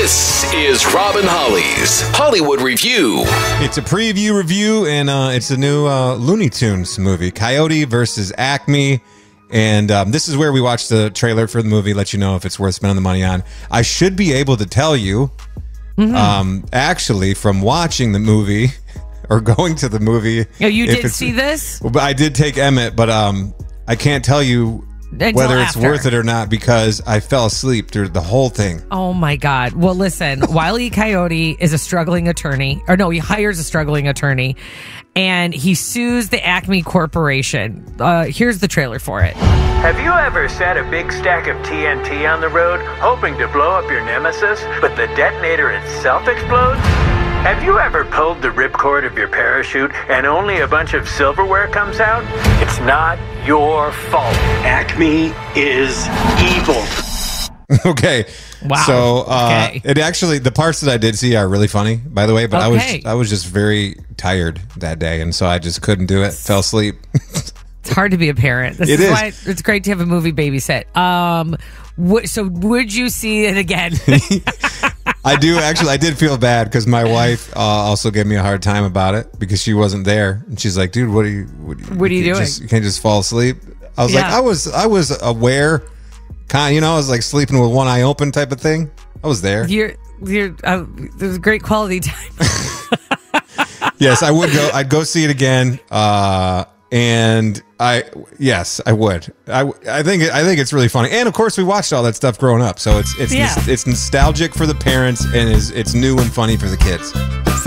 This is Robin Holly's Hollywood Review. It's a preview review, and it's a new Looney Tunes movie, Coyote versus Acme. And this is where we watch the trailer for the movie, let you know if it's worth spending the money on. I should be able to tell you, actually, from watching the movie or going to the movie. Oh, you did see this? I did take Emmett, but I can't tell you whether it's worth it or not because I fell asleep through the whole thing. Oh my God. Well, listen, Wile E. Coyote is a struggling attorney, or no, he hires a struggling attorney, and he sues the Acme Corporation. Here's the trailer for it. Have you ever set a big stack of TNT on the road, hoping to blow up your nemesis, but the detonator itself explodes? Have you ever pulled the ripcord of your parachute and only a bunch of silverware comes out? It's not your fault. Acme is evil. Okay. Wow. So Okay. it actually, the parts that I did see are really funny, by the way, but Okay. I was just very tired that day, and so I just couldn't do it. Fell asleep. It's hard to be a parent. This It is is. why it's great to have a movie babysit. So would you see it again? I do actually. I did feel bad because my wife also gave me a hard time about it because she wasn't there, and she's like, "Dude, what are you doing? You can't just fall asleep." I was like, Yeah. I was aware, kind. I was like sleeping with one eye open type of thing. I was there. There's a great quality time. Yes, I would go. I'd go see it again. And I would. I think it's really funny. And of course, we watched all that stuff growing up, so it's Yeah. it's nostalgic for the parents and it's new and funny for the kids.